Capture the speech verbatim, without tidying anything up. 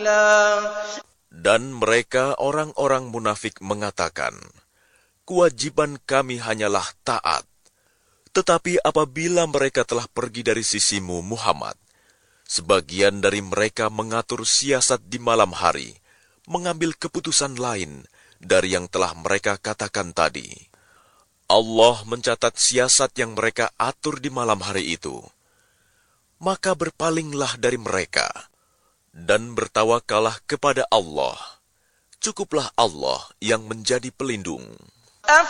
Dan mereka orang-orang munafik mengatakan, kewajiban kami hanyalah taat. Tetapi apabila mereka telah pergi dari sisimu, Muhammad, sebagian dari mereka mengatur siasat di malam hari, mengambil keputusan lain dari yang telah mereka katakan tadi. Allah mencatat siasat yang mereka atur di malam hari itu. Maka berpalinglah dari mereka, dan bertawakallah kepada Allah. Cukuplah Allah yang menjadi pelindung.